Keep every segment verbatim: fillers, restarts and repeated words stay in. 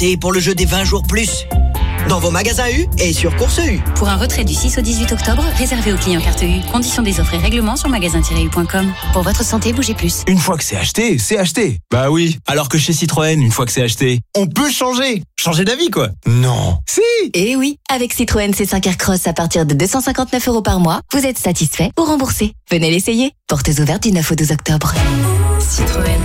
rater pour le jeu des vingt jours plus. Dans vos magasins U et sur Course U. Pour un retrait du six au dix-huit octobre, réservé aux clients carte U. Conditions des offres et règlements sur magasin tiret u point com. Pour votre santé, bougez plus. Une fois que c'est acheté, c'est acheté. Bah oui. Alors que chez Citroën, une fois que c'est acheté, on peut changer. Changer d'avis, quoi. Non. Si. Eh oui. Avec Citroën C cinq Aircross à partir de deux cent cinquante-neuf euros par mois, vous êtes satisfait ou remboursé. Venez l'essayer. Portes ouvertes du neuf au douze octobre. Citroën.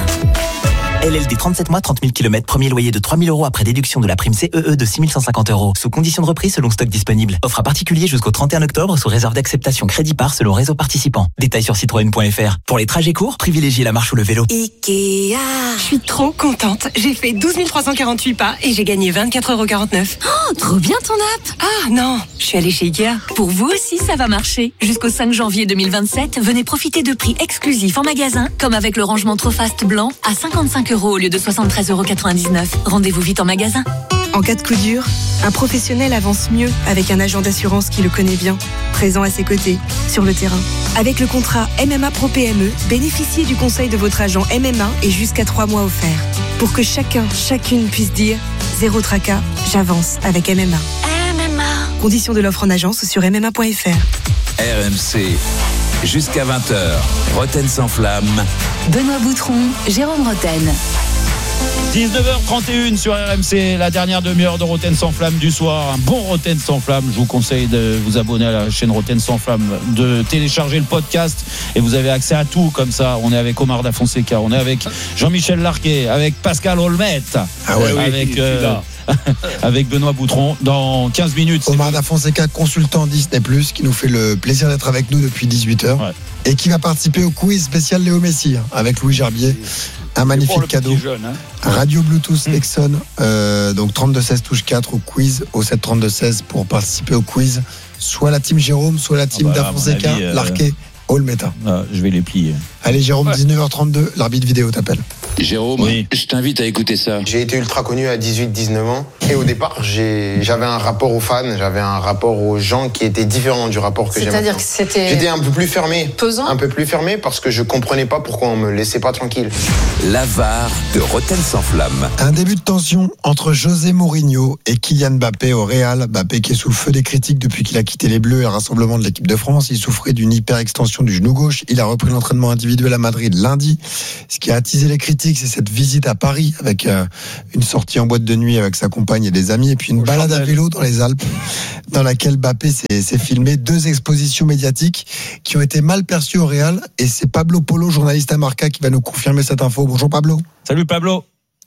L L D trente-sept mois, trente mille kilomètres, premier loyer de trois mille euros après déduction de la prime C E E de six mille cent cinquante euros. Sous condition de reprise selon stock disponible. Offre à particulier jusqu'au trente et un octobre sous réserve d'acceptation crédit par selon réseau participant. Détails sur citroën point f r. Pour les trajets courts, privilégiez la marche ou le vélo. Ikea. Je suis trop contente. J'ai fait douze mille trois cent quarante-huit pas et j'ai gagné vingt-quatre euros quarante-neuf. Oh, trop bien ton app. Ah non, je suis allée chez Ikea. Pour vous aussi, ça va marcher. Jusqu'au cinq janvier deux mille vingt-sept, venez profiter de prix exclusifs en magasin, comme avec le rangement Trofast blanc à cinquante-cinq euros au lieu de soixante-treize euros quatre-vingt-dix-neuf. Rendez-vous vite en magasin. En cas de coup dur, un professionnel avance mieux avec un agent d'assurance qui le connaît bien, présent à ses côtés, sur le terrain. Avec le contrat M M A Pro P M E, bénéficiez du conseil de votre agent M M A et jusqu'à trois mois offerts. Pour que chacun, chacune puisse dire « Zéro tracas, j'avance avec M M A ». M M A. Conditions de l'offre en agence sur m m a point f r. R M C, jusqu'à vingt heures, Roten sans flamme. Benoît Boutron, Jérôme Roten. dix-neuf heures trente et une sur R M C, la dernière demi-heure de Roten sans flamme du soir. Un bon Roten sans flamme. Je vous conseille de vous abonner à la chaîne Roten sans flamme, de télécharger le podcast et vous avez accès à tout comme ça. On est avec Omar Da Fonseca, on est avec Jean-Michel Larquet, avec Pascal Olmet, ah ouais, avec oui, euh, avec Benoît Boutron. Dans quinze minutes. Omar Da Fonseca, consultant Disney plus, qui nous fait le plaisir d'être avec nous depuis dix-huit heures ouais. Et qui va participer au quiz spécial Léo Messi avec Louis Gerbier. Un magnifique cadeau. Jeune, hein. Radio Bluetooth Nexon, euh, donc trente-deux seize touche quatre au quiz, au sept trente-deux seize pour participer au quiz. Soit la team Jérôme, soit la team ah bah, Da Fonseca, euh... Larquet, Olmeta. Ah, je vais les plier. Allez Jérôme, ouais. dix-neuf heures trente-deux, l'arbitre vidéo t'appelle. Jérôme, oui. Je t'invite à écouter ça. J'ai été ultra connu à dix-huit dix-neuf ans et au départ j'ai, j'avais un rapport aux fans, j'avais un rapport aux gens qui était différent du rapport que j'aimais. C'est-à-dire que c'était... J'étais un peu plus fermé. Pesant. Un peu plus fermé parce que je comprenais pas pourquoi on me laissait pas tranquille. La V A R de Roten sans flamme. Un début de tension entre José Mourinho et Kylian Mbappé au Real. Mbappé qui est sous le feu des critiques depuis qu'il a quitté les Bleus et le rassemblement de l'équipe de France. Il souffrait d'une hyper-extension du genou gauche. Il a repris l'entraînement individuel à Madrid lundi. Ce qui a attisé les critiques, c'est cette visite à Paris avec euh, une sortie en boîte de nuit avec sa compagne et des amis et puis une balade à vélo dans les Alpes dans laquelle Mbappé s'est, s'est filmé. Deux expositions médiatiques qui ont été mal perçues au Real et c'est Pablo Polo, journaliste à Marca, qui va nous confirmer cette info. Bonjour Pablo. Salut Pablo.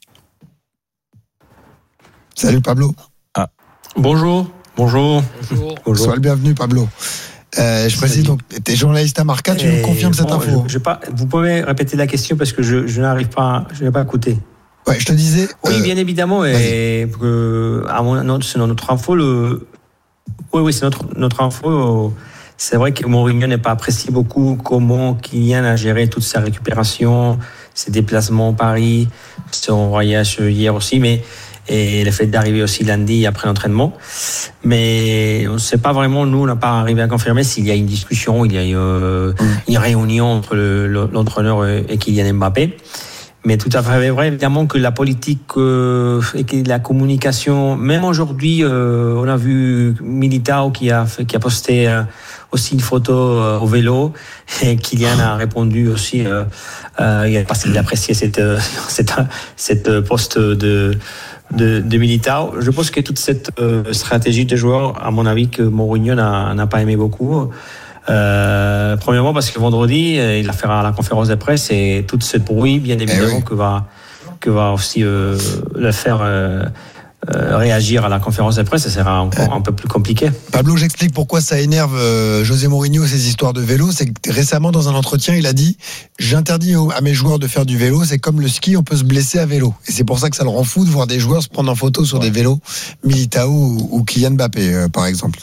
Salut Pablo. Ah. Bonjour. Bonjour. Bonjour. Bonjour. Sois le bienvenu Pablo. Euh, je précise donc, tu es journaliste à Marca, tu nous confirmes cette bon, info. Je, je pas, vous pouvez répéter la question parce que je, je n'arrive pas, je n'ai pas écouté. Ouais, je te disais. Oui, euh, bien évidemment. Et que, à mon, c'est notre info. Le, oui, oui, c'est notre notre info. C'est vrai que Mourinho n'est pas apprécié beaucoup comment Kylian a géré toute sa récupération, ses déplacements à Paris, son voyage hier aussi, mais et le fait d'arriver aussi lundi après l'entraînement. Mais on ne sait pas vraiment, nous, on n'a pas arrivé à confirmer s'il y a une discussion, il y a euh, une réunion entre le, l'entraîneur et Kylian Mbappé. Mais tout à fait vrai, évidemment, que la politique euh, et que la communication, même aujourd'hui, euh, on a vu Militao qui a, fait, qui a posté euh, aussi une photo euh, au vélo, et Kylian a répondu aussi, euh, euh, parce qu'il appréciait cette, euh, cette, cette poste de... De, de Militao. Je pense que toute cette euh, stratégie de joueurs, à mon avis, que Mourinho n'a, n'a pas aimé beaucoup. Euh, premièrement, parce que vendredi, il a fait à la conférence de presse et tout ce bruit, bien évidemment, eh oui. que va que va aussi euh, le faire euh, euh, réagir à la conférence de presse. Ça sera encore eh. un peu plus compliqué. Pablo, j'explique pourquoi ça énerve euh, José Mourinho ces histoires de vélo. C'est que récemment, dans un entretien, il a dit « J'interdis à mes joueurs de faire du vélo. C'est comme le ski, on peut se blesser à vélo. » Et c'est pour ça que ça le rend fou de voir des joueurs se prendre en photo sur ouais. des vélos, Militao ou, ou Kylian Mbappé, euh, par exemple.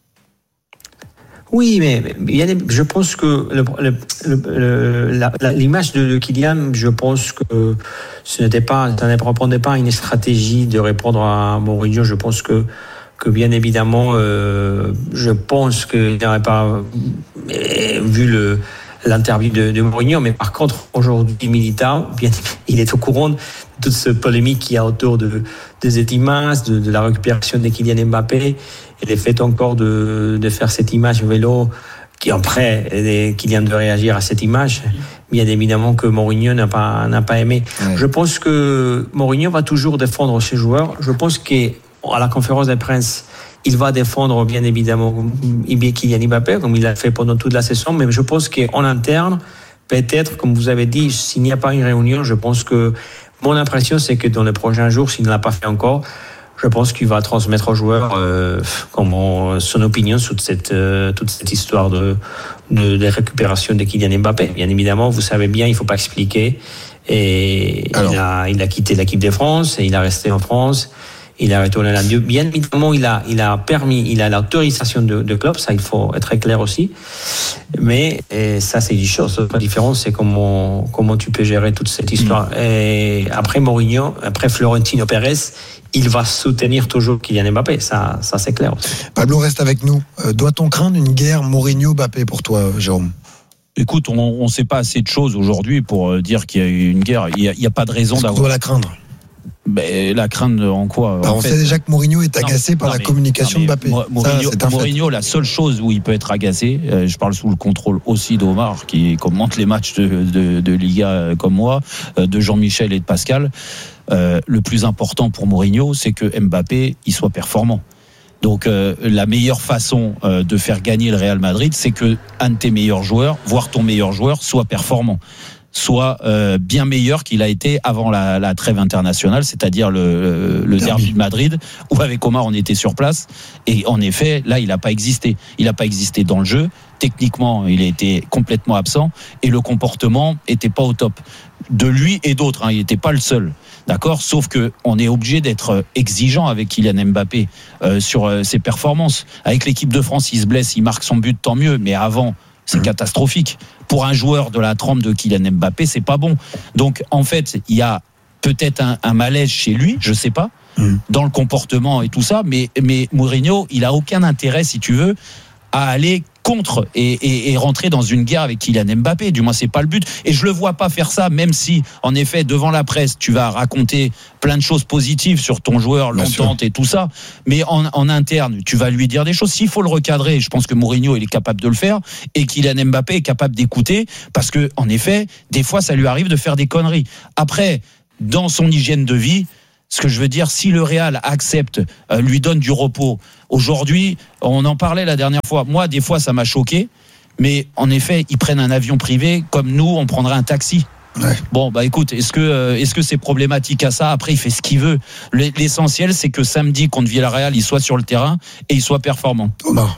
Oui, mais je pense que le, le, le, la, la, l'image de Kylian, je pense que ce n'était pas, ça ne répondait pas à une stratégie de répondre à Mourinho. Je pense que, que bien évidemment, euh, je pense qu'il n'aurait pas vu le, l'interview de, de Mourinho. Mais par contre, aujourd'hui, Militao, bien, il est au courant de toute cette polémique qu'il y a autour de, de cette image, de, de la récupération de Kylian Mbappé, et le fait encore de, de faire cette image au vélo, qui après, Kylian de réagir à cette image, bien évidemment que Mourinho n'a pas, n'a pas aimé. Ouais. Je pense que Mourinho va toujours défendre ses joueurs. Je pense qu'à la conférence de presse, il va défendre bien évidemment Kylian Mbappé, comme il l'a fait pendant toute la saison, mais je pense qu'en interne, peut-être, comme vous avez dit, s'il n'y a pas une réunion, je pense que mon impression, c'est que dans les prochains jours, s'il ne l'a pas fait encore, je pense qu'il va transmettre aux joueurs euh, comment, son opinion sur cette, euh, toute cette histoire de, de, de récupération de Kylian Mbappé. Bien évidemment, vous savez bien, il ne faut pas expliquer. Et il a, il a quitté l'équipe de France et il a resté en France. Il a retourné à la Dieu. Bien évidemment, il a, il a permis, il a l'autorisation de, de club. Ça, il faut être très clair aussi. Mais et ça, c'est une chose. La différence, c'est comment, comment tu peux gérer toute cette histoire. Mmh. Et après Mourinho, après Florentino Pérez, il va soutenir toujours Kylian Mbappé. Ça, ça c'est clair aussi. Pablo reste avec nous. Euh, doit-on craindre une guerre Mourinho-Mbappé pour toi, Jérôme? Écoute, on ne sait pas assez de choses aujourd'hui pour dire qu'il y a eu une guerre. Il n'y a, a pas de raison d'avoir. On doit la craindre. Ben, la crainte en quoi bah, en On fait, sait déjà que Mourinho est agacé non, par non, la mais, communication non, de Mbappé. Mourinho, Ça, Mourinho la seule chose où il peut être agacé, euh, je parle sous le contrôle aussi d'Omar, qui commente les matchs de, de, de Liga euh, comme moi, euh, de Jean-Michel et de Pascal. Euh, le plus important pour Mourinho, c'est que Mbappé il soit performant. Donc euh, la meilleure façon euh, de faire gagner le Real Madrid, c'est que un de tes meilleurs joueurs, voire ton meilleur joueur, soit performant, soit euh, bien meilleur qu'il a été avant la, la trêve internationale, c'est-à-dire le, le, le derby de Madrid, où avec Omar on était sur place. Et en effet, là, il n'a pas existé. Il n'a pas existé dans le jeu. Techniquement, il a été complètement absent et le comportement était pas au top. De lui et d'autres, hein, il n'était pas le seul. D'accord, sauf que on est obligé d'être exigeant avec Kylian Mbappé euh, sur euh, ses performances. Avec l'équipe de France, il se blesse, il marque son but, tant mieux. Mais avant, c'est catastrophique. Pour un joueur de la trempe de Kylian Mbappé, c'est pas bon. Donc, en fait, il y a peut-être un, un malaise chez lui, je sais pas, mmh. dans le comportement et tout ça. Mais, mais Mourinho, il a aucun intérêt, si tu veux, à aller contre et, et, et rentrer dans une guerre avec Kylian Mbappé. Du moins, c'est pas le but. Et je le vois pas faire ça, même si, en effet, devant la presse, tu vas raconter plein de choses positives sur ton joueur, l'entente et tout ça. Mais en, en interne, tu vas lui dire des choses. S'il faut le recadrer, je pense que Mourinho, il est capable de le faire et Kylian Mbappé est capable d'écouter parce que, en effet, des fois, ça lui arrive de faire des conneries. Après, dans son hygiène de vie, ce que je veux dire, si le Real accepte, euh, lui donne du repos, aujourd'hui, on en parlait la dernière fois, moi, des fois, ça m'a choqué, mais en effet, ils prennent un avion privé, comme nous, on prendrait un taxi. Ouais. Bon, bah écoute, est-ce que, euh, est-ce que c'est problématique à ça? Après, il fait ce qu'il veut. L'essentiel, c'est que samedi, contre Villarreal, il soit sur le terrain et il soit performant. Thomas.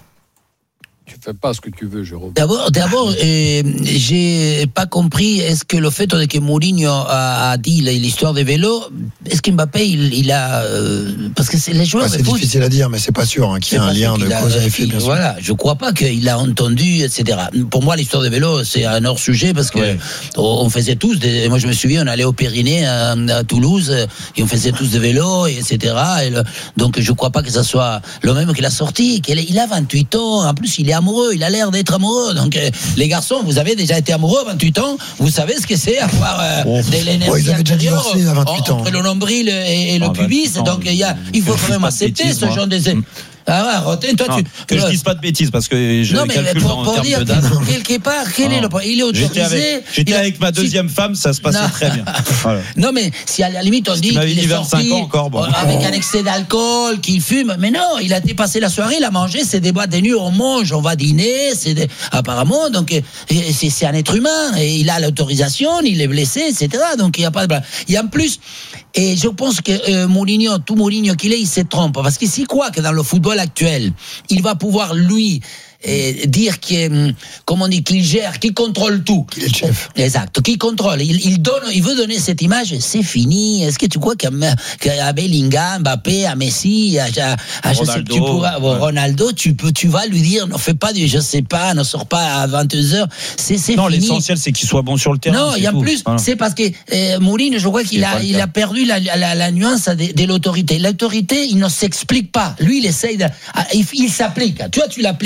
Tu fais pas ce que tu veux, Jérôme. D'abord, d'abord, euh, j'ai pas compris. Est-ce que le fait que Mourinho a, a dit l'histoire des vélos, est-ce que Mbappé il, il a euh, parce que c'est les joueurs. Ah, c'est difficile à dire, mais c'est pas sûr hein, qu'il y ait un lien de cause à effet. Bien sûr. Voilà, je crois pas qu'il a entendu, et cetera. Pour moi, l'histoire des vélos, c'est un hors sujet parce que ouais. on faisait tous. Des, moi, je me souviens, on allait au Pyrénées à, à Toulouse et on faisait tous des vélos, et cetera. Et le, donc, je crois pas que ça soit le même qu'il a sorti. Qu'il il a vingt-huit ans. En plus, il est amoureux, il a l'air d'être amoureux. Donc euh, les garçons, vous avez déjà été amoureux à vingt-huit ans, vous savez ce que c'est avoir euh, oh. de l'énergie oh, ils avaient déjà divorcé à vingt-huit ans. Entre le nombril et, et le oh, pubis. Donc il y a, il faut quand même accepter bêtises, ce genre de... Ah ouais, Roten, toi non, tu. Que je dise pas de bêtises parce que je non, mais calcule pour, en pour termes dire de date. Quelque part, quel non. est le point? Il est autorisé. J'étais avec, j'étais a... avec ma deuxième si... femme, ça se passait non. très bien. Voilà. Non, mais si à la limite on dit qu'il dit est sorti ans encore, bon. avec un excès d'alcool, qu'il fume, mais non, il a été passé la soirée, il a mangé, c'est des boîtes de nuit, on mange, on va dîner, c'est des... apparemment, donc c'est, c'est un être humain et il a l'autorisation, il est blessé, et cetera. Donc il y a pas de. Il y a en plus. Et je pense que euh, Mourinho, tout Mourinho qu'il est, il se trompe. Parce que s'il croit que dans le football actuel, il va pouvoir, lui, et dire qu'il, comment on dit, qu'il gère, qu'il contrôle tout. Qu'il est le chef. Exact, qu'il contrôle. Il, il donne, il veut donner cette image, c'est fini. Est-ce que tu crois qu'à, qu'à Bellingham, Mbappé, à Messi, à, à, à je sais que tu pourras, ouais. Ronaldo, tu peux, tu vas lui dire, ne fais pas du, je sais pas, ne sors pas à vingt-deux heures. C'est, c'est non, fini. L'essentiel, c'est qu'il soit bon sur le terrain. Non, et en plus, voilà. C'est parce que euh, Mourinho, je crois qu'il a, il a perdu la, la, la nuance de, de l'autorité. L'autorité, il ne s'explique pas. Lui, il essaye de, il, il s'applique. Toi, tu l'appliques.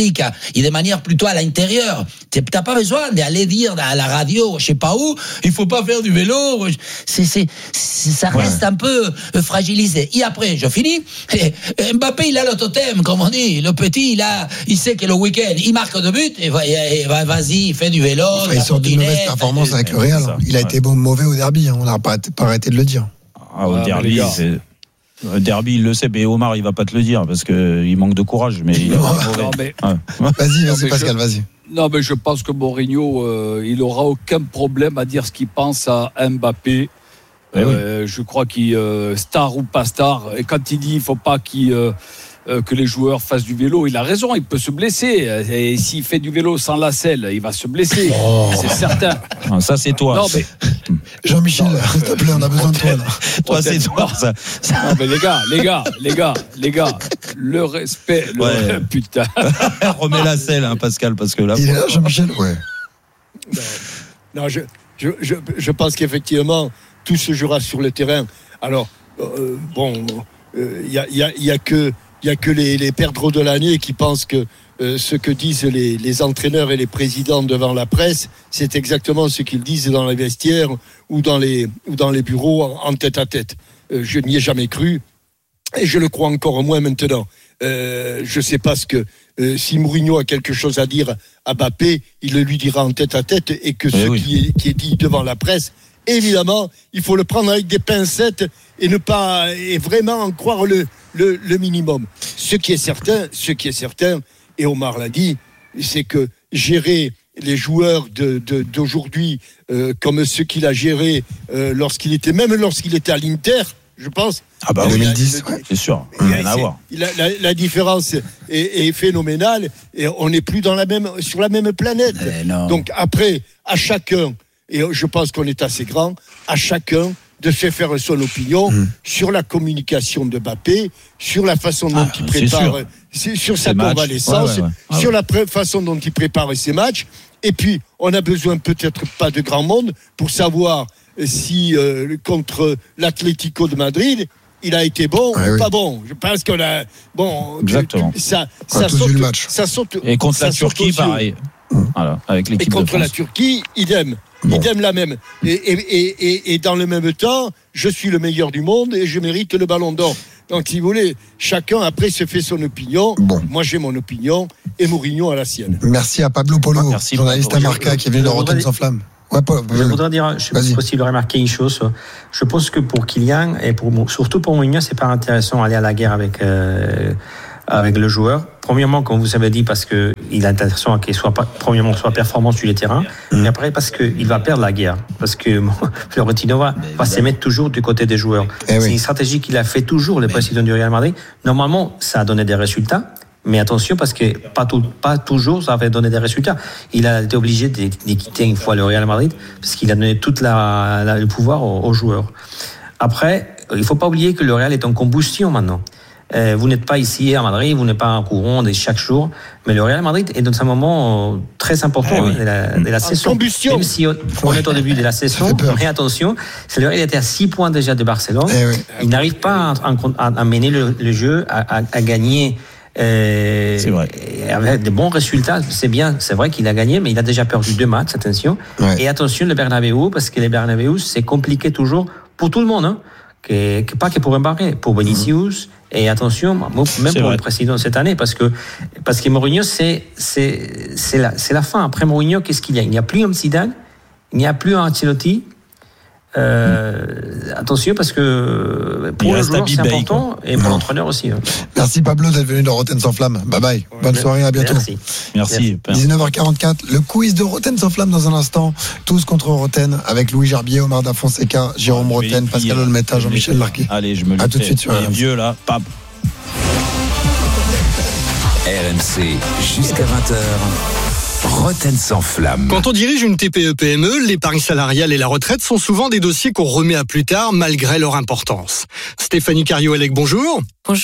et de manière plutôt à l'intérieur. T'as pas besoin d'aller dire à la radio, je sais pas où, il faut pas faire du vélo. C'est, c'est, c'est ça reste ouais. un peu fragilisé. Et après, je finis. Mbappé, il a le totem, comme on dit. Le petit, il a, il sait que le week-end, il marque deux buts, et, et, et vas-y, il fait du vélo. Enfin, il sort d'une mauvaise performance avec le Real. Il a ouais. été bon, mauvais au derby, hein. On n'a pas, pas arrêté de le dire. Ah, au ah, derby, c'est... Le derby, il le sait, mais Omar, il va pas te le dire parce que il manque de courage, mais il est mauvais. Non, mais... ouais. Vas-y, vas-y, Pascal, je... vas-y. Non, mais je pense que Mourinho, euh, il aura aucun problème à dire ce qu'il pense à Mbappé. Euh, oui. Je crois qu'il euh, star ou pas star, et quand il dit il faut pas qu'il euh, euh, que les joueurs fassent du vélo, il a raison, il peut se blesser. Et s'il fait du vélo sans lacelle, il va se blesser, oh. c'est certain. Non, ça c'est toi. Non, mais... Jean-Michel, s'il te plaît, on a besoin de toi. Là. Toi, c'est toi. Ça. Non, mais les gars, les gars, les gars, les gars, le respect, le... Ouais. putain. Remets la selle, hein, Pascal, parce que là. Il est là, Jean-Michel, ouais. Non, non je, je, je, je pense qu'effectivement, tout se jouera sur le terrain. Alors, euh, bon, il euh, y a, y a, y a que, y a que les, les perdreaux de l'année qui pensent que euh, ce que disent les, les entraîneurs et les présidents devant la presse, c'est exactement ce qu'ils disent dans les vestiaires ou dans les, ou dans les bureaux en, en tête à tête. Euh, je n'y ai jamais cru et je le crois encore moins maintenant. Euh, je ne sais pas ce que euh, si Mourinho a quelque chose à dire à Mbappé, il le lui dira en tête à tête et que eh ce oui. qui, est, qui est dit devant la presse, évidemment, il faut le prendre avec des pincettes et ne pas et vraiment en croire le, le, le minimum. Ce qui est certain, ce qui est certain, et Omar l'a dit, c'est que gérer les joueurs de, de, d'aujourd'hui euh, comme ceux qu'il a gérés euh, lorsqu'il était, même lorsqu'il était à l'Inter, je pense. Ah bah deux mille dix, ouais, c'est sûr. Rien à voir. La, la, la différence est, est phénoménale et on n'est plus dans la même, sur la même planète. Donc après, à chacun, et je pense qu'on est assez grand, à chacun de se faire son opinion mmh. sur la communication de Mbappé, sur la façon dont ah, il prépare, sur sa convalescence, ouais, ouais, ouais. ah, sur ouais. la pré- façon dont il prépare ses matchs. Et puis, on a besoin peut-être pas de grand monde pour savoir si euh, contre l'Atlético de Madrid, il a été bon ah, ou oui. pas bon. Je pense qu'on a bon. Exactement. Ça, ça, saute, ça saute. Et contre ça la Turquie, pareil. Voilà, avec l'équipe et contre de France. la Turquie, idem. Bon. Idem la même. Et, et, et, et dans le même temps, je suis le meilleur du monde et je mérite le ballon d'or. Donc, si vous voulez, chacun après se fait son opinion. Bon. Moi, j'ai mon opinion et Mourinho a la sienne. Merci à Pablo Polo, Merci, journaliste à Marca qui est venu de Rotten sans flamme. Ouais, Paul, je voudrais dire, je sais pas si c'est possible de remarquer une chose. Je pense que pour Kylian et pour, surtout pour Mourinho, c'est pas intéressant d'aller à la guerre avec, euh, avec le joueur. Premièrement, comme vous avez dit, parce que il est intéressant qu'il soit pas, premièrement, soit performant sur les terrains. Mmh. Et après, parce qu'il va perdre la guerre. Parce que Florentino va, va se mettre toujours du côté des joueurs. Eh c'est oui. une stratégie qu'il a fait toujours, le président du Real Madrid. Normalement, ça a donné des résultats. Mais attention, parce que pas, tout, pas toujours ça avait donné des résultats. Il a été obligé de, de quitter une fois le Real Madrid parce qu'il a donné tout la, la, le pouvoir aux, aux joueurs. Après, il ne faut pas oublier que le Real est en combustion maintenant. Euh, vous n'êtes pas ici à Madrid, vous n'êtes pas en courant de chaque jour, mais le Real Madrid est dans un moment très important ah oui. de la, de la saison. Combustion. Même si on, on est au début de la saison, mais attention, le Real était à six points déjà de Barcelone. Eh oui. Il n'arrive pas à, à, à mener le, le jeu, à, à, à gagner. Euh, c'est vrai. Avec de bons résultats, c'est bien, c'est vrai qu'il a gagné, mais il a déjà perdu deux matchs, attention. Ouais. Et attention, le Bernabéu, parce que le Bernabéu, c'est compliqué toujours pour tout le monde, hein, que, que pas que pour Mbappé, pour Vinicius, mmh. et attention, même c'est pour vrai. Le président cette année, parce que, parce que Mourinho, c'est, c'est, c'est, la, c'est la fin. Après Mourinho, qu'est-ce qu'il y a? Il n'y a plus un Zidane, il n'y a plus un Ancelotti. Euh, attention parce que pour le joueur c'est important et pour l'entraîneur aussi. Merci Pablo d'être venu dans Rotten sans flamme. Bye bye. Bonne soirée, à bientôt. Merci. Merci. dix-neuf heures quarante-quatre, le quiz de Rotten sans flamme dans un instant. Tous contre Rotten avec Louis Gerbier, Omar Da Fonseca, Jérôme Rotten, Pascal Olmeta, Jean-Michel Larquet. Allez, je me le à tout de suite sur R M C. Vieux là, pam. R M C jusqu'à vingt heures. Rotten sans flamme. Quand on dirige une T P E P M E, l'épargne salariale et la retraite sont souvent des dossiers qu'on remet à plus tard malgré leur importance. Stéphanie Cario-Elec, bonjour. Bonjour.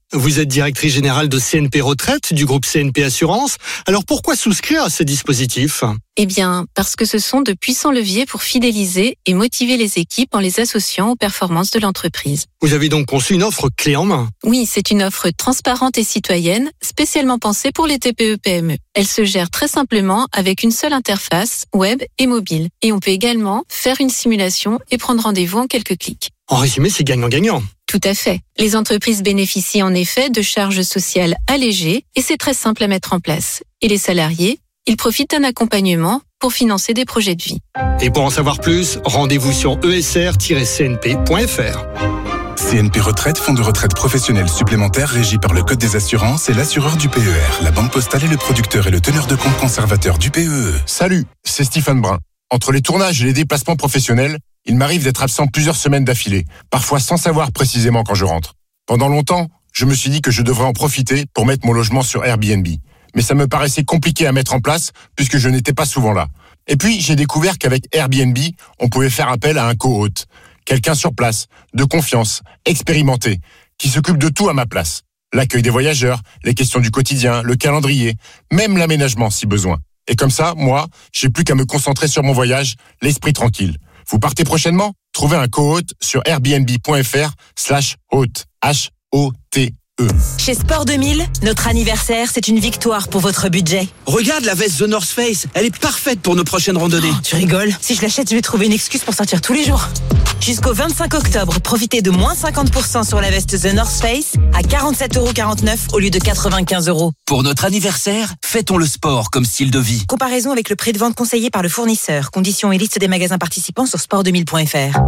Vous êtes directrice générale de C N P Retraite du groupe C N P Assurance. Alors pourquoi souscrire à ces dispositifs ? Eh bien, parce que ce sont de puissants leviers pour fidéliser et motiver les équipes en les associant aux performances de l'entreprise. Vous avez donc conçu une offre clé en main. Oui, c'est une offre transparente et citoyenne, spécialement pensée pour les T P E P M E. Elle se gère très simplement avec une seule interface, web et mobile. Et on peut également faire une simulation et prendre rendez-vous en quelques clics. En résumé, c'est gagnant-gagnant. Tout à fait. Les entreprises bénéficient en effet de charges sociales allégées et c'est très simple à mettre en place. Et les salariés, ils profitent d'un accompagnement pour financer des projets de vie. Et pour en savoir plus, rendez-vous sur e s r tiret c n p point f r. C N P Retraite, fonds de retraite professionnel supplémentaire régi par le Code des assurances et l'assureur du P E R. La Banque Postale est le producteur et le teneur de compte conservateur du P E E. Salut, c'est Stéphane Brun. Entre les tournages et les déplacements professionnels, il m'arrive d'être absent plusieurs semaines d'affilée, parfois sans savoir précisément quand je rentre. Pendant longtemps, je me suis dit que je devrais en profiter pour mettre mon logement sur Airbnb. Mais ça me paraissait compliqué à mettre en place puisque je n'étais pas souvent là. Et puis, j'ai découvert qu'avec Airbnb, on pouvait faire appel à un co-hôte. Quelqu'un sur place, de confiance, expérimenté, qui s'occupe de tout à ma place. L'accueil des voyageurs, les questions du quotidien, le calendrier, même l'aménagement si besoin. Et comme ça, moi, j'ai plus qu'à me concentrer sur mon voyage, l'esprit tranquille. Vous partez prochainement ? Trouvez un co-hôte sur airbnb.fr slash hôte. H O T E. Chez Sport deux mille, notre anniversaire, c'est une victoire pour votre budget. Regarde la veste The North Face, elle est parfaite pour nos prochaines randonnées. Oh, tu rigoles ? Si je l'achète, je vais trouver une excuse pour sortir tous les jours. Jusqu'au vingt-cinq octobre, profitez de moins cinquante pour cent sur la veste The North Face à quarante-sept euros quarante-neuf au lieu de quatre-vingt-quinze euros. Pour notre anniversaire, fêtons le sport comme style de vie. Comparaison avec le prix de vente conseillé par le fournisseur. Conditions et liste des magasins participants sur sport deux mille point f r.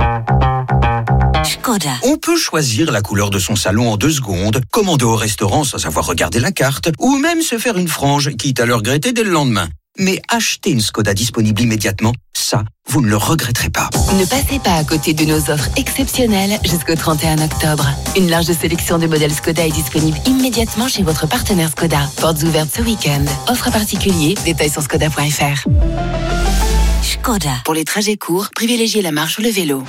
Skoda. On peut choisir la couleur de son salon en deux secondes, commander au restaurant sans avoir regardé la carte, ou même se faire une frange, quitte à le regretter dès le lendemain. Mais acheter une Skoda disponible immédiatement, ça, vous ne le regretterez pas. Ne passez pas à côté de nos offres exceptionnelles jusqu'au trente et un octobre. Une large sélection de modèles Skoda est disponible immédiatement chez votre partenaire Skoda. Portes ouvertes ce week-end. Offre à particulier, détails sur skoda point f r. Skoda. Pour les trajets courts, privilégiez la marche ou le vélo.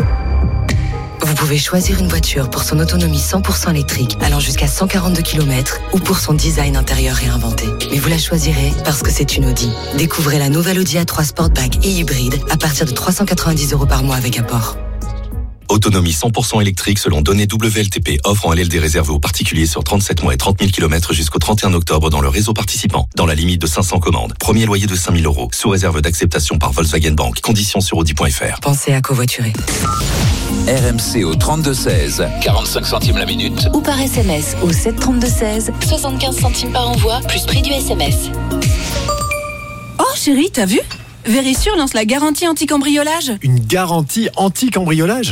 Vous pouvez choisir une voiture pour son autonomie cent pour cent électrique allant jusqu'à cent quarante-deux kilomètres ou pour son design intérieur réinventé. Mais vous la choisirez parce que c'est une Audi. Découvrez la nouvelle Audi A trois Sportback et hybride à partir de trois cent quatre-vingt-dix euros par mois avec apport. Autonomie cent pour cent électrique selon données W L T P. Offre en L L D réservée aux particuliers sur trente-sept mois et trente mille kilomètres jusqu'au trente et un octobre dans le réseau participant. Dans la limite de cinq cents commandes. Premier loyer de cinq mille euros. Sous réserve d'acceptation par Volkswagen Bank. Conditions sur audi point f r. Pensez à covoiturer. R M C au trente-deux seize, quarante-cinq centimes la minute. Ou par S M S au sept trente-deux seize, soixante-quinze centimes par envoi, plus prix du S M S. Oh chérie, t'as vu ? Vérissure lance la garantie anti-cambriolage. Une garantie anti-cambriolage ?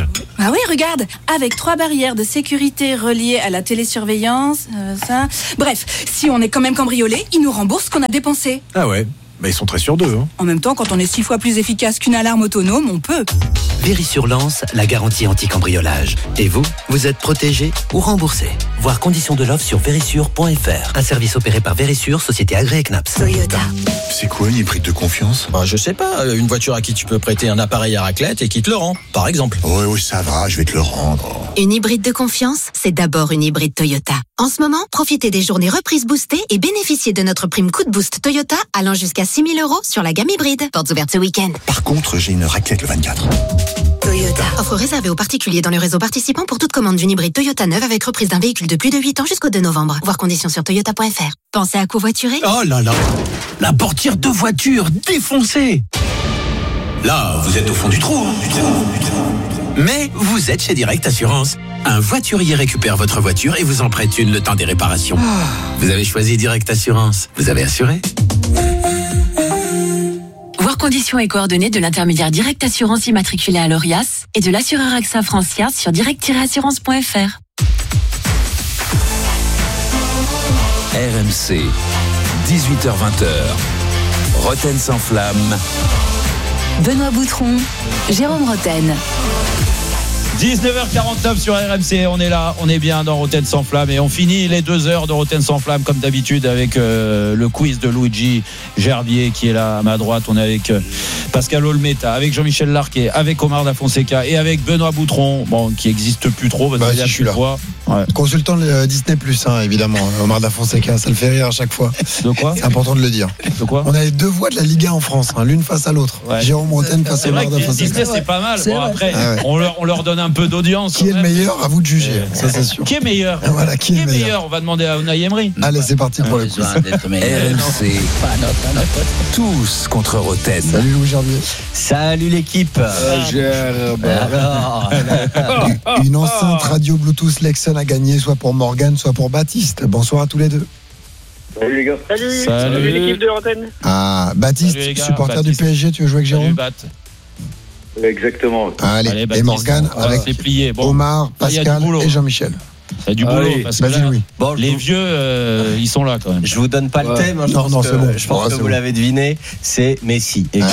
Ah oui, regarde, avec trois barrières de sécurité reliées à la télésurveillance, euh, ça... Bref, si on est quand même cambriolé, ils nous remboursent ce qu'on a dépensé. Ah ouais, bah ils sont très sûrs d'eux. Hein. En même temps, quand on est six fois plus efficace qu'une alarme autonome, on peut. Vérissure lance la garantie anti-cambriolage. Et vous, vous êtes protégé ou remboursé. Voir conditions de l'offre sur vérissure point f r. Un service opéré par Vérissure, société agréée C N A P S. Toyota. C'est quoi une hybride de confiance ? Bah, je sais pas, une voiture à qui tu peux prêter un appareil à raclette et qui te le rend, par exemple. Oui, oui, ça va, je vais te le rendre. Une hybride de confiance, c'est d'abord une hybride Toyota. En ce moment, profitez des journées reprises boostées et bénéficiez de notre prime coup de boost Toyota allant jusqu'à six mille euros sur la gamme hybride. Portes ouvertes ce week-end. Par contre, j'ai une raclette le vingt-quatre. Toyota. Offre réservée aux particuliers dans le réseau participant pour toute commande d'une hybride Toyota neuve avec reprise d'un véhicule de plus de huit ans jusqu'au deux novembre. Voir conditions sur toyota point f r. Pensez à covoiturer. Oh là là, la portière de voiture défoncée. Là, vous êtes au fond du trou, hein, du trou, du trou. Mais vous êtes chez Direct Assurance. Un voiturier récupère votre voiture et vous en prête une le temps des réparations. Oh. Vous avez choisi Direct Assurance. Vous avez assuré ? Voir conditions et coordonnées de l'intermédiaire Direct Assurance immatriculé à l'Orias et de l'assureur AXA Francia sur direct tiret assurance point f r. R M C, dix-huit heures vingt. Roten sans flamme. Benoît Boutron, Jérôme Roten. dix-neuf heures quarante-neuf sur R M C, on est là, on est bien dans Roten sans flamme et on finit les deux heures de Roten sans flamme comme d'habitude avec euh, le quiz de Luigi Gerbier qui est là à ma droite. On est avec euh, Pascal Olmeta, avec Jean-Michel Larquet, avec Omar Da Fonseca et avec Benoît Boutron, bon, qui n'existe plus trop parce bah, qu'il a si, plus de voix. Ouais. Consultant le Disney Plus, hein, évidemment. Omar Da Fonseca, ça le fait rire à chaque fois. De quoi ? C'est important de le dire. De quoi ? On a les deux voix de la Ligue un en France, hein, l'une face à l'autre. Ouais. Jérôme Roten face à C'est vrai Omar Da que Fonseca. Disney, c'est pas mal. C'est Bon, vrai. après, Ah ouais. on, leur, on leur donne un peu d'audience. Qui est le meilleur ? À vous de juger, ça c'est sûr. Qui est meilleur ? Voilà, qui est meilleur ? meilleur ? On va demander à Unai Emery. Allez, c'est parti pour le quiz. R M C. Tous contre Roten. Salut Louis Gerbier. Salut l'équipe. Alors, Une enceinte radio Bluetooth Lexon a gagné soit pour Morgane, soit pour Baptiste. Bonsoir à tous les deux. Salut les gars. Salut. Salut l'équipe de l'antenne. Ah, Baptiste, Salut les gars, supporter Baptiste. du P S G, tu veux jouer avec Jérôme ? Bat. Exactement. Allez, Allez, et Baptiste, Morgane on va avec se plier. Bon. Omar, Ah, il y a du Pascal boulot. et Jean-Michel. Il y a du boulot. Allez, Parce que vas-y, là, Louis. bon, les vieux, euh, ils sont là quand même. je vous donne pas le Ouais. thème. hein, je Non, pense non, que- c'est bon. Je pense Ouais, que c'est vous bon. l'avez deviné. C'est Messi. Et-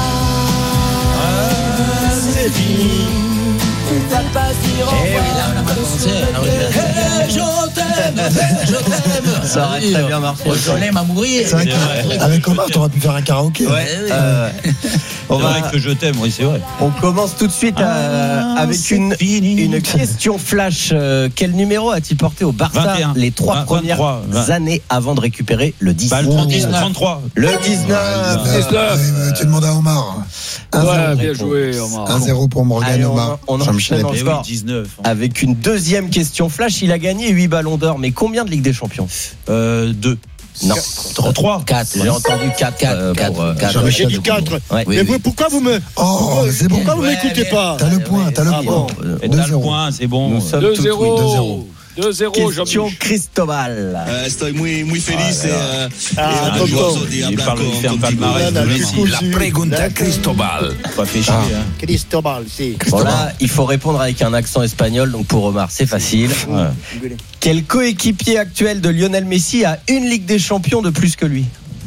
Ça aurait très bien marché. Je l'aime à mourir. C'est vrai qu'avec Omar, t'aurais pu faire un karaoké. Ouais. Euh, on, C'est va- vrai que je t'aime, oui, c'est vrai. on commence tout de suite euh, Ah, avec c'est une, fini. une question flash. Euh, quel numéro a-t-il porté au Barça vingt et un. les trois vingt, premières vingt-trois, vingt. années avant de récupérer le dix? Bah, le trente-neuf, trente-trois. Le Ah, dix-neuf. dix-neuf. Tu demandes à Omar. un zéro. Ouais, bien joué, Omar. un zéro pour Morgane, Allez, on- Omar. on Jean-Michel enchaîne Lepage. encore. Eh oui, dix-neuf. Avec une deuxième question flash, il a gagné huit ballons d'or, mais combien de Ligue des Champions? Euh, deux. Non. trois. quatre. J'ai entendu quatre. Quatre, quatre, J'ai dit quatre. Ouais. Mais vous, pourquoi vous me. Oh, c'est bon. Pourquoi vous m'écoutez pas? T'as le point, t'as le Ah point. bon. Et deux t'as le zéro. point, c'est bon. Nous sommes deux tout zéro. oui. deux zéro. deux zéro, Question Jean-Michel. Cristobal. Uh, estoy muy, muy feliz. eh, Ah, eh, tonton. orgulloso de Il hablar parle, con- il fait un contigo. palmarès de Voilà, Messi. tu La pregunta Cristobal. Pas fait chier. hein. Cristobal, si. Bon là, il faut répondre avec un accent espagnol, donc pour Omar, c'est facile. Ouais. Quel coéquipier actuel de Lionel Messi a une Ligue des Champions de plus que lui?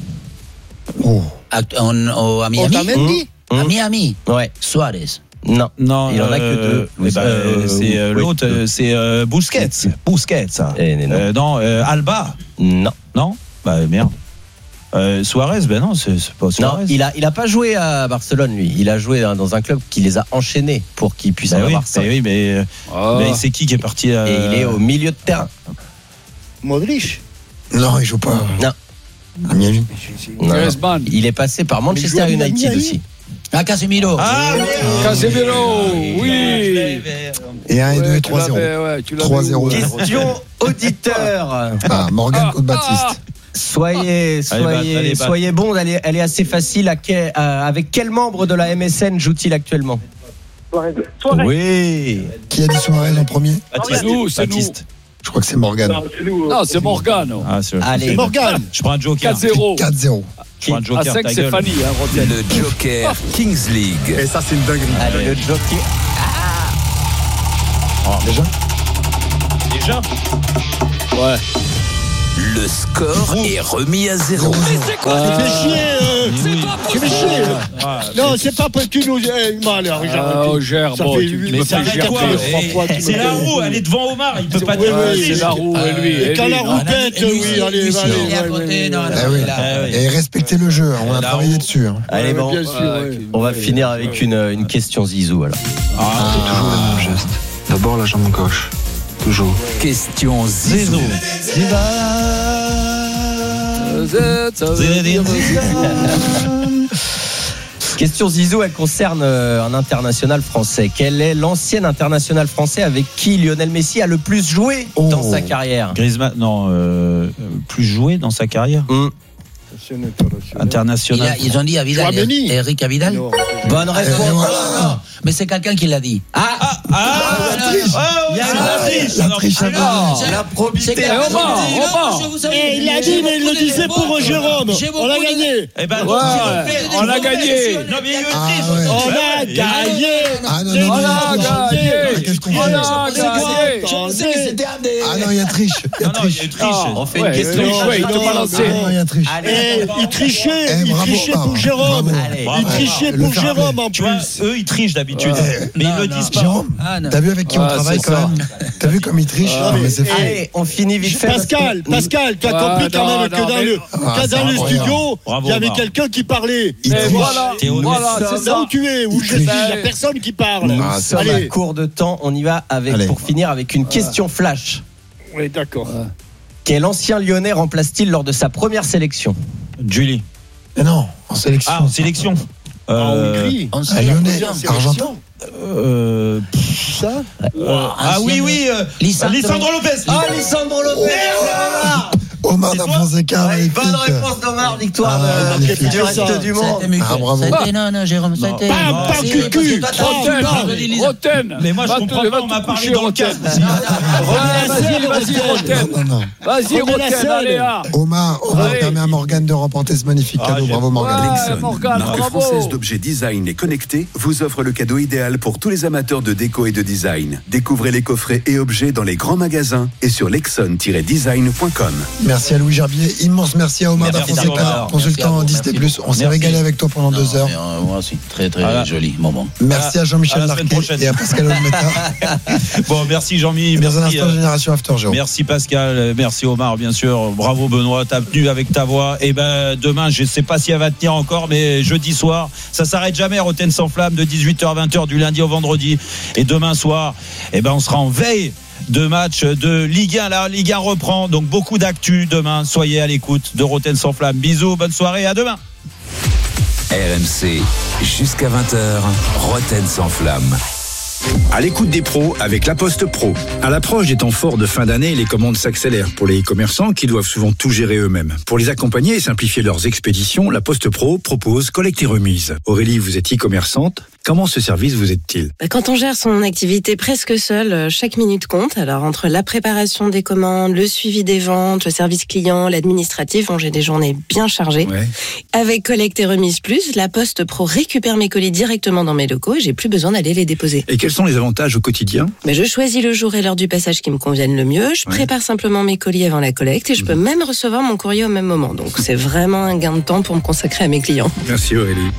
Oh. Act- en- au- à Miami. Otamendi. Hum, À hum. Miami. Ouais. Suarez. Non. Non, Il en a que euh, deux. eh ben, Euh, c'est euh, oui, l'autre, deux. euh, c'est euh, Busquets. Busquets, ça. Eh, non. Euh, non, euh, Alba. Non. Non. Bah merde. Euh, Suarez, ben non, c'est c'est pas Non, Suarez. il a, il a pas joué à Barcelone, lui. Il a joué hein, dans un club qui les a enchaînés pour qu'ils puissent Bah en oui, avoir bah cinq. oui, mais, euh, Ah. mais c'est qui qui est parti à... Et il est au milieu de terrain. Modric. Non, il joue pas. Non. À Miami. Non, non. Griezmann. Il est passé par Manchester Il joue à United Miami. aussi. Ah, Casemiro. Ah, Casemiro, oui. Et un et deux Ouais, et tu trois zéro. l'avais, ouais, tu l'avais trois où, zéro. ouais. Question auditeur. Ah, Morgane contre Baptiste. Soyez, Allez, soyez, bat, allez, bat. soyez bons. Elle est, elle est assez facile. À quel- euh, avec quel membre de la M S N joue-t-il actuellement? Suarez. Oui. Qui a dit Suarez en premier? Baptiste. C'est nous, c'est nous. Baptiste. Je crois que c'est Morgane. Non, c'est nous. Non, c'est Morgane. Ah, c'est Allez. C'est Morgane. Je prends un joker. quatre zéro. quatre zéro. Je prends un À joker, cinq, ta c'est gueule. Ah, Fanny, hein, Rotten. Le Joker Kings League. Et ça, c'est une dinguerie. Allez, le jockey. Déjà Déjà Ouais. Le score est remis à zéro. C'est quoi Tu fais chier euh, Tu fais chier Ah, Non, c'est pas pour que tu nous. Eh, mal, regarde. Oh, gère, Ça bon, fait tu- huit- mais ça ça fait fait quatre, quoi, trois eh, fois, tu C'est me la fais- roue, elle est devant Omar, il peut pas Oui, dire. oui, c'est la roue, et lui. Et Quand lui, la roue non, pète, et lui, oui, lui, allez, lui, allez. il est à ouais, côté, ouais, non, ouais. non, Ah oui. il a- Et respectez le jeu, hein, on a La travaillé roue. dessus. hein. Allez, bon. Bien sûr, ouais. On va finir avec une, une question Zizou alors. Ah, Toujours le même geste. D'abord la jambe gauche. Toujours. Question Zizou. Question Zizou, elle concerne euh, un international français. Quel est l'ancien international français avec qui Lionel Messi a le plus joué Oh. dans sa carrière? Griezmann, non, euh, plus joué dans sa carrière Hum. Il internationale. a- ils ont dit à Vidal. Chouameni. Eric à Vidal. Non. Bonne réponse. Eh, voilà. Non, non, mais c'est quelqu'un qui l'a dit. Ah, ah, ah, la triche. il y a Ah, la triche. la Non, triche mais à c'est bord. là. C'est- La probité. c'est quelqu'un qui Omar, l'a dit. Omar. Non, je vous avais Eh, dit, il a j'ai dit, mais il beaucoup le disait de- pour Jérôme. j'ai On a beaucoup de- gagné. Eh ben, Ouais. donc, On a gagné. non, mais il y a eu une Ah, triche. ouais. On a gagné. Ah non, C'est non, non, on non, a non, gagné. non, qu'est-ce qu'on On fait a Je gagné. pensais que c'était un des. Ah non, il y a triche. Il y a Non, non, il y triche. a eu triche. On fait Ouais, une question. non, ouais, il te Ah balançait. non, il y a triche. Eh, il trichait, Eh, il bravo, trichait bravo, pour Jérôme. bravo. Allez. Il Bravo. trichait Le pour fair play. Jérôme en Tu vois, plus. eux, ils trichent d'habitude. Ouais. Mais ils Non, le non. disent pas. Jérôme, Ah, non. T'as vu avec qui on Ah, travaille c'est quand ça. même? T'as vu comme il triche? Ah, Non, mais c'est fou. Allez, on finit vite fait. Pascal, Pascal, tu as Ah, compris quand non, même que non, dans mais- le, Ah, que c'est dans le incroyable. studio, Bravo, il y avait Omar. quelqu'un qui parlait. Il Et triche. voilà, Théo voilà, Nunes. c'est Là ça. où tu es, où je suis, il n'y a personne qui parle. Nous Ah, sommes allez. à court de temps. On y va avec, Allez. pour finir avec une question flash. Oui, d'accord. Quel ancien Lyonnais remplace-t-il lors de sa première sélection? Julie. Mais non, en sélection. Ah, en sélection. En Euh, Hongrie. On À sait. Lyonnais, sélection. Argentin. euh, Ça euh, ah oui, oui. euh, Lisandro. Lisandro Lopez. Ah, Lisandro Lopez. Omar C'est da toi Fonseca, Ouais, magnifique. bonne réponse d'Omar, victoire Ah, de- magnifique. du reste Ça, du monde. C'était mieux. Ah, bravo. C'était, non, non, Jérôme, Non. c'était. Bam, Non, bam, c'est- cul, cul. parce que toi, Roten, t'as- Roten. je dis Lisa. Roten. Mais moi, je Va te- comprends va pas, te on m'a parlé coucher, dans le Roten. casque. Ah, Vas-y, vas-y, Non, Roten. non, non. Vas-y, Remets la Roten, selle. allez, ah. Omar, Omar Allez. permet à Morgane de remporter ce magnifique Ah, cadeau. j'ai- Bravo Morgane. Ouais, Lexon, Morgane, marque bravo. française d'objets design et connectés, vous offre le cadeau idéal pour tous les amateurs de déco et de design. Découvrez les coffrets et objets dans les grands magasins et sur lexon tiret design point com. Merci à Louis Gerbier. Immense merci à Omar da Merci, Fonseca, Omar. consultant Merci à vous, Disney plus. merci On s'est Merci. régalé avec toi pendant deux Non, heures. mais, euh, moi aussi, très très Voilà. joli moment. Merci à À Jean-Michel la semaine Larquet prochaine. et à Pascal Olmeta. Bon, merci Jean-Mi. Et dans un Merci, instant, euh, Génération After, Jérôme. merci Pascal, euh, merci Omar, bien sûr. Bravo Benoît, t'as tenu avec ta voix. Et ben demain, je sais pas si elle va tenir encore, mais jeudi soir, ça s'arrête jamais. Roten sans flamme de dix-huit heures à vingt heures du lundi au vendredi. Et demain soir, et ben on sera en veille de match de Ligue un. La Ligue un reprend, donc beaucoup d'actu demain. Soyez à l'écoute de Roten sans flamme. Bisous, bonne soirée, à demain. R M C, jusqu'à vingt heures, Roten sans flamme. À l'écoute des pros avec La Poste Pro. À l'approche des temps forts de fin d'année, les commandes s'accélèrent pour les commerçants qui doivent souvent tout gérer eux-mêmes. Pour les accompagner et simplifier leurs expéditions, La Poste Pro propose collecte et remise. Aurélie, vous êtes e-commerçante. Comment ce service vous aide-t-il? Quand on gère son activité presque seul, chaque minute compte. Alors entre la préparation des commandes, le suivi des ventes, le service client, l'administratif, bon, j'ai des journées bien chargées. Ouais. Avec Collecte et Remise Plus, La Poste Pro récupère mes colis directement dans mes locaux et j'ai plus besoin d'aller les déposer. Et quels sont les avantages au quotidien? Mais je choisis le jour et l'heure du passage qui me conviennent le mieux. Je Ouais. prépare simplement mes colis avant la collecte et je peux même recevoir mon courrier au même moment. Donc c'est vraiment un gain de temps pour me consacrer à mes clients. Merci Aurélie.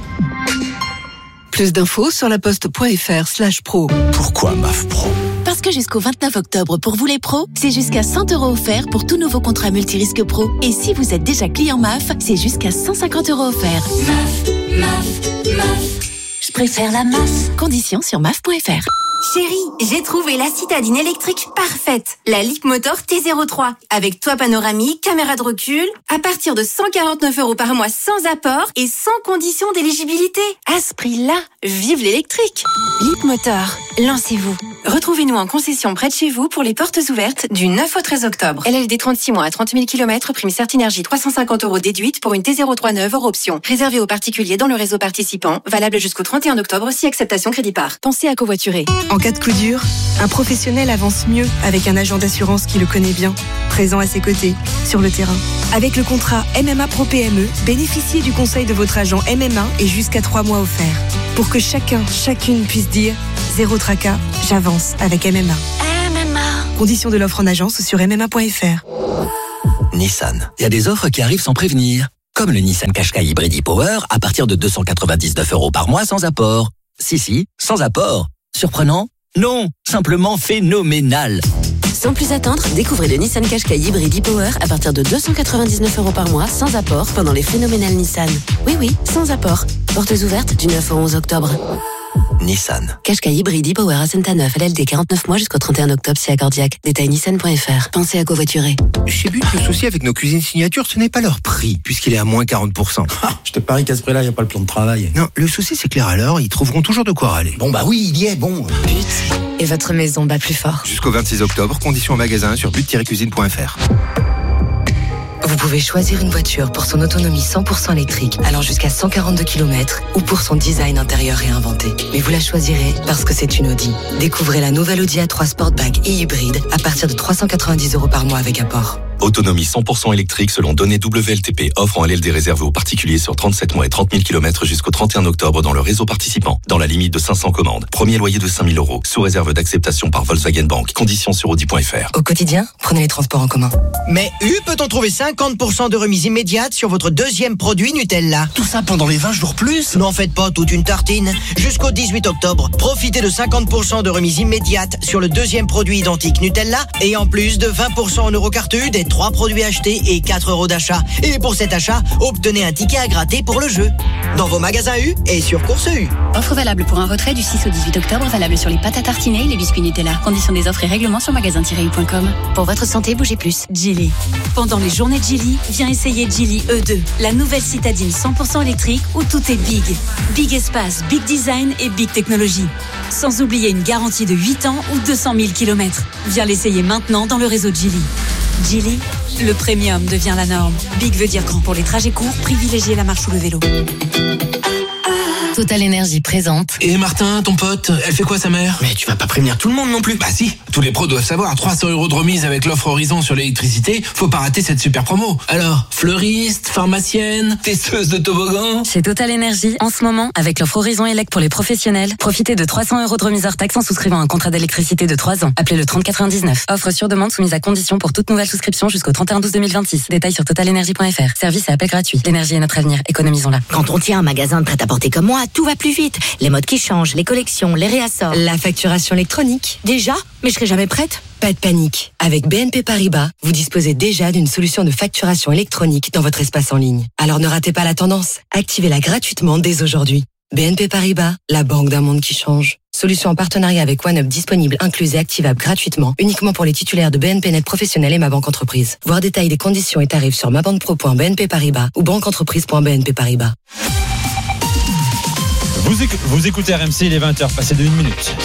Plus d'infos sur laposte.fr slash pro. Pourquoi M A F Pro? Parce que jusqu'au vingt-neuf octobre, pour vous les pros, c'est jusqu'à cent euros offerts pour tout nouveau contrat multirisque pro. Et si vous êtes déjà client M A F, c'est jusqu'à cent cinquante euros offerts. M A F, M A F, M A F. Je préfère la M A F. Conditions sur M A F point F R. Chérie, j'ai trouvé la citadine électrique parfaite. La Leapmotor T zéro trois. Avec toit panoramique, caméra de recul. À partir de cent quarante-neuf euros par mois sans apport et sans condition d'éligibilité. À ce prix-là, vive l'électrique. Leapmotor, lancez-vous. Retrouvez-nous en concession près de chez vous pour les portes ouvertes du neuf au treize octobre. L L D trente-six mois à trente mille kilomètres, prime Certinergie trois cent cinquante euros déduite pour une T zéro trois neuve hors option. Réservée aux particuliers dans le réseau participant. Valable jusqu'au trente et un octobre si acceptation crédit par. Pensez à covoiturer. En cas de coup dur, un professionnel avance mieux avec un agent d'assurance qui le connaît bien, présent à ses côtés, sur le terrain. Avec le contrat M M A Pro P M E, bénéficiez du conseil de votre agent M M A et jusqu'à trois mois offerts. Pour que chacun, chacune puisse dire « Zéro tracas, j'avance avec M M A ». M M A. Conditions de l'offre en agence sur m m a point f r. Nissan. Il y a des offres qui arrivent sans prévenir. Comme le Nissan Qashqai Hybrid e-Power à partir de deux cent quatre-vingt-dix-neuf euros par mois sans apport. Si, si, sans apport. Surprenant? Non, simplement phénoménal. Sans plus attendre, découvrez le Nissan Qashqai Hybrid e-Power à partir de deux cent quatre-vingt-dix-neuf euros par mois sans apport pendant les phénoménales Nissan. Oui, oui, sans apport. Portes ouvertes du neuf au onze octobre. Nissan. Qashqai Hybrid e-Power à Saint-Neuf, L L D quarante-neuf mois jusqu'au trente et un octobre si accordiaque. Détail nissan point f r. Pensez à covoiturer. Chez But, le souci avec nos cuisines signature, ce n'est pas leur prix, puisqu'il est à moins quarante pour cent. Ah, je te parie qu'à ce prix-là, il n'y a pas le plan de travail. Non, le souci c'est clair alors, ils trouveront toujours de quoi râler. Bon bah oui, il y est, bon. But. Et votre maison bat plus fort. Jusqu'au vingt-six octobre, conditions en magasin sur but tiret cuisine point f r. Vous pouvez choisir une voiture pour son autonomie cent pour cent électrique, allant jusqu'à cent quarante-deux kilomètres, ou pour son design intérieur réinventé. Mais vous la choisirez parce que c'est une Audi. Découvrez la nouvelle Audi A trois Sportback et hybride à partir de trois cent quatre-vingt-dix euros par mois avec apport. Autonomie cent pour cent électrique selon données W L T P. Offre en L L D réservée aux particuliers sur trente-sept mois et trente mille kilomètres jusqu'au trente et un octobre dans le réseau participant. Dans la limite de cinq cents commandes. Premier loyer de cinq mille euros. Sous réserve d'acceptation par Volkswagen Bank. Conditions sur audi point f r. Au quotidien, prenez les transports en commun. Mais U peut-on trouver cinquante pour cent de remise immédiate sur votre deuxième produit Nutella? Tout ça pendant les vingt jours plus? N'en faites pas toute une tartine. Jusqu'au dix-huit octobre, profitez de cinquante pour cent de remise immédiate sur le deuxième produit identique Nutella et en plus de vingt pour cent en Eurocarte U des trois produits achetés et quatre euros d'achat. Et pour cet achat, obtenez un ticket à gratter pour le jeu. Dans vos magasins U et sur Course U. Offre valable pour un retrait du six au dix-huit octobre, valable sur les pâtes à tartiner et les biscuits Nutella. Conditions des offres et règlements sur magasin tiret u point com. Pour votre santé, bougez plus. Geely. Pendant les journées de Geely, viens essayer Geely E deux, la nouvelle citadine cent pour cent électrique où tout est big. Big espace, big design et big technologie. Sans oublier une garantie de huit ans ou deux cent mille kilomètres. Viens l'essayer maintenant dans le réseau Geely. Geely, le premium devient la norme. Big veut dire grand pour les trajets courts, privilégiez la marche ou le vélo. Total Énergie présente. Et Martin, ton pote, elle fait quoi sa mère? Mais tu vas pas prévenir tout le monde non plus. Bah si, tous les pros doivent savoir, trois cents euros de remise avec l'offre Horizon sur l'électricité, faut pas rater cette super promo. Alors, fleuriste, pharmacienne, testeuse de toboggan. Chez Total Énergie, en ce moment, avec l'offre Horizon Elect pour les professionnels, profitez de trois cents euros de remise hors taxe en souscrivant un contrat d'électricité de trois ans. Appelez le trente quatre-vingt-dix-neuf. Offre sur demande soumise à condition pour toute nouvelle souscription jusqu'au trente et un douze deux mille vingt-six. Détails sur total énergie point f r. Service et appel gratuit. L'énergie est notre avenir. Économisons-la. Quand on tient un magasin de prêt-à-porter comme moi, tout va plus vite. Les modes qui changent, les collections, les réassorts. La facturation électronique. Déjà? Mais je serai jamais prête. Pas de panique. Avec B N P Paribas, vous disposez déjà d'une solution de facturation électronique dans votre espace en ligne. Alors ne ratez pas la tendance. Activez-la gratuitement dès aujourd'hui. B N P Paribas, la banque d'un monde qui change. Solution en partenariat avec OneUp disponible, incluse et activable gratuitement, uniquement pour les titulaires de B N P Net Professionnel et Ma Banque Entreprise. Voir détails des conditions et tarifs sur mabanpro point b n p paribas ou banqueentreprise point b n p paribas. Vous, éc- vous écoutez R M C, il est vingt heures, passé de une minute.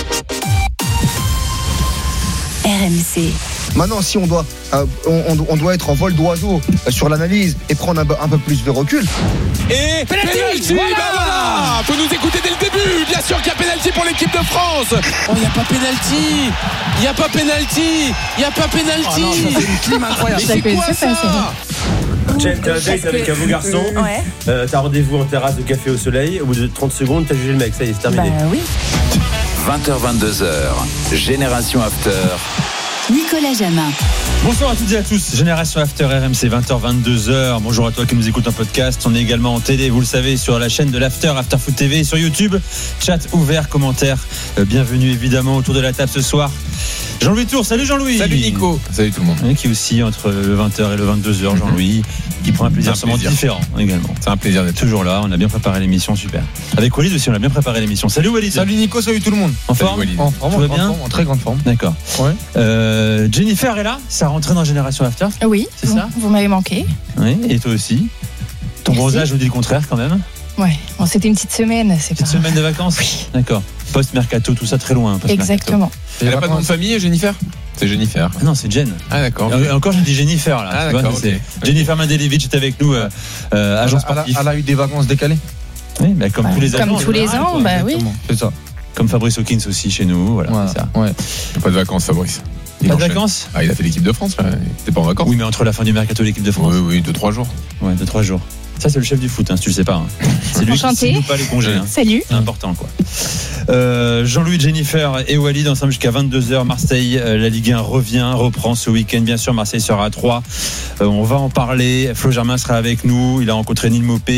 R M C. Maintenant, si on doit, euh, on, on doit être en vol d'oiseau euh, sur l'analyse et prendre un, un peu plus de recul. Et penalty, voilà, ben voilà. Faut nous écouter dès le début. Bien sûr qu'il y a penalty pour l'équipe de France. Oh, il n'y a pas penalty. Il n'y a pas penalty. Il n'y a pas penalty. Oh non, ça, c'est une clim incroyable. Mais c'est quoi ça, ça Jen, t'as un date avec un beau garçon. Ouais. Euh, t'as rendez-vous en terrasse de café au soleil. Au bout de trente secondes, t'as jugé le mec. Ça y est, c'est terminé. Bah oui. vingt heures vingt-deux heures. Génération After. Nicolas Jamin. Bonsoir à toutes et à tous, Génération After R M C, vingt heures vingt-deux heures. Bonjour à toi qui nous écoute en podcast. On est également en télé, vous le savez, sur la chaîne de l'After, After Foot T V, sur YouTube. Chat ouvert, commentaires. Euh, bienvenue évidemment autour de la table ce soir. Jean-Louis Tour, salut Jean-Louis. Salut Nico. Salut tout le monde. Qui est aussi entre le vingt heures et le vingt-deux heures, Jean-Louis, qui prend un plaisir sûrement différent également. C'est un plaisir d'être toujours là. On a bien préparé l'émission, super. Avec Walid aussi, on a bien préparé l'émission. Salut Walid. Salut Nico, salut tout le monde. En forme, en forme, tout va bien, en, forme, en très grande forme. D'accord. Ouais. Euh, Jennifer est là, ça rentré dans Génération After. Oui, c'est vous, ça. Vous m'avez manqué. Oui, et toi aussi. Ton Merci. bronzage nous dit le contraire quand même. Ouais, bon, c'était une petite semaine. C'est Petite pas... semaine de vacances. Oui. D'accord. Post-mercato, tout ça très loin. Exactement. Elle n'a pas de nom de famille, Jennifer? C'est Jennifer. Ah non, c'est Jen. Ah d'accord. Et encore, j'ai dit Jennifer là. Ah tu vois, d'accord. c'est Okay. Jennifer Mandelievich est avec nous, euh, euh, agent sportif. Elle a, elle a eu des vacances décalées. Oui, bah, comme Ouais, tous les comme agents. tous les général, ans, quoi. bah oui. C'est ça. Comme Fabrice Hawkins aussi chez nous. Voilà, Voilà. c'est ça. Ouais. Pas de vacances, Fabrice. Il Pas de enchaîne. vacances. Ah, il a fait l'équipe de France là. Il était pas en vacances. Oui, mais entre la fin du mercato et l'équipe de France. Oui, oui, deux trois jours. Ouais, deux trois jours. Ça, c'est le chef du foot, hein, si tu le sais pas. Hein. C'est lui Enchanté. qui ne pas les congés. Hein. Salut. C'est important, quoi. Euh, Jean-Louis, Jennifer et Walid ensemble jusqu'à vingt-deux heures. Marseille, euh, la Ligue un revient, reprend ce week-end. Bien sûr, Marseille sera à trois. Euh, on va en parler. Flo Germain sera avec nous. Il a rencontré Neil Maupay.